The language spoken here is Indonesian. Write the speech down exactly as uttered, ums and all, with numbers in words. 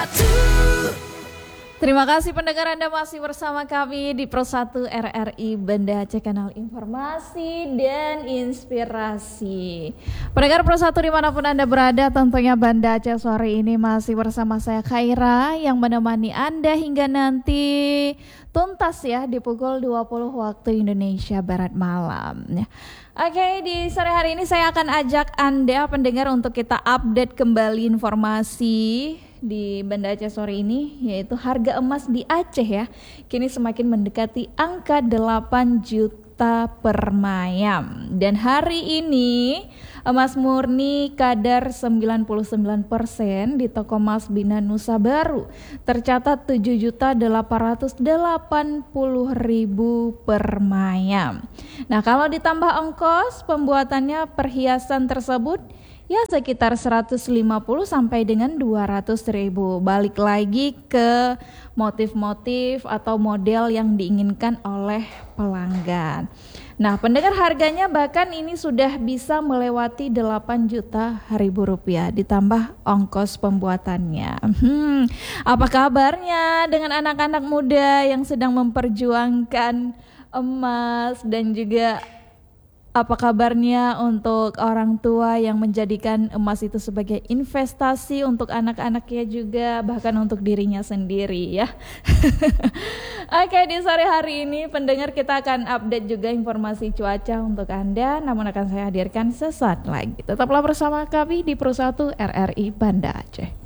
Terima kasih pendengar, Anda masih bersama kami di Pro satu R R I Banda Aceh, kanal informasi dan inspirasi. Pendengar Pro satu dimanapun Anda berada, tentunya Banda Aceh sore ini masih bersama saya Khaira yang menemani Anda hingga nanti tuntas ya di pukul dua puluh waktu Indonesia Barat malam. Oke, di sore hari ini saya akan ajak Anda pendengar untuk kita update kembali informasi di Banda Aceh sore ini, yaitu harga emas di Aceh ya kini semakin mendekati angka delapan juta per mayam. Dan hari ini emas murni kadar sembilan puluh sembilan persen di toko emas Bina Nusa Baru tercatat tujuh juta delapan ratus delapan puluh ribu per mayam. Nah, kalau ditambah ongkos pembuatannya perhiasan tersebut ya sekitar seratus lima puluh sampai dengan dua ratus ribu. Balik lagi ke motif-motif atau model yang diinginkan oleh pelanggan. Nah, pendengar, harganya bahkan ini sudah bisa melewati delapan juta ribu rupiah ditambah ongkos pembuatannya. Hmm, apa kabarnya dengan anak-anak muda yang sedang memperjuangkan emas, dan juga apa kabarnya untuk orang tua yang menjadikan emas itu sebagai investasi untuk anak-anaknya juga, bahkan untuk dirinya sendiri ya. Oke, di sore hari ini pendengar kita akan update juga informasi cuaca untuk Anda, namun akan saya hadirkan sesaat lagi. Tetaplah bersama kami di Pro satu R R I Banda Aceh.